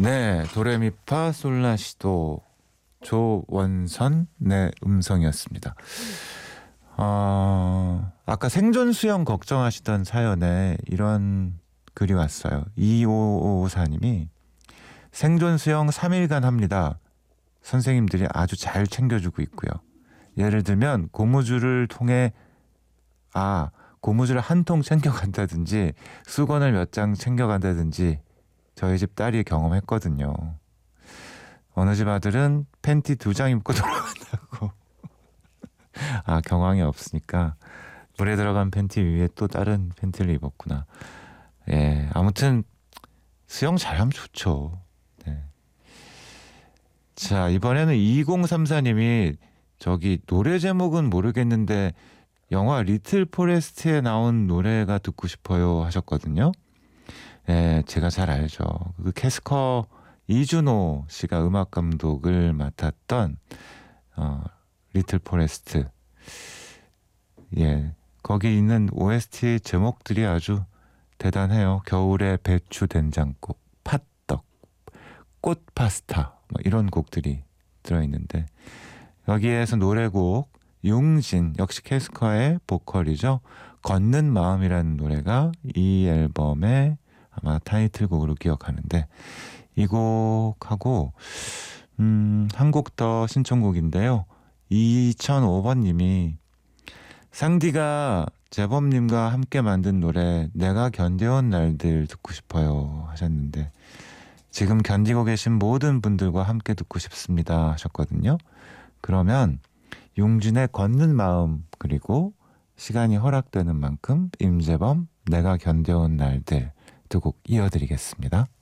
네, 도레미파 솔라시도 조원선의 음성이었습니다. 아까 생존 수영 걱정하시던 사연에 이런 글이 왔어요. 2554님이 생존 수영 3일간 합니다. 선생님들이 아주 잘 챙겨주고 있고요. 예를 들면 고무줄을 한 통 챙겨간다든지 수건을 몇 장 챙겨간다든지 저희 집 딸이 경험했거든요. 어느 집 아들은 팬티 2장 입고 돌아간다고. 경황이 없으니까 물에 들어간 팬티 위에 또 다른 팬티를 입었구나. 예, 아무튼 수영 잘하면 좋죠. 네. 자, 이번에는 2034님이 저기 노래 제목은 모르겠는데 영화 리틀 포레스트에 나온 노래가 듣고 싶어요 하셨거든요. 예, 제가 잘 알죠. 그 캐스커 이준호 씨가 음악 감독을 맡았던 리틀 포레스트. 예, 거기 있는 OST 제목들이 아주 대단해요. 겨울의 배추 된장국, 팥떡, 꽃 파스타 뭐 이런 곡들이 들어있는데 여기에서 노래곡 융진 역시 캐스커의 보컬이죠. 걷는 마음이라는 노래가 이 앨범의 아마 타이틀곡으로 기억하는데 이 곡하고 한 곡 더 신청곡인데요. 2005번님이 상디가 재범님과 함께 만든 노래 내가 견뎌온 날들 듣고 싶어요 하셨는데 지금 견디고 계신 모든 분들과 함께 듣고 싶습니다 하셨거든요. 그러면 융진의 걷는 마음 그리고 시간이 허락되는 만큼 임재범 내가 견뎌온 날들 두 곡 이어드리겠습니다.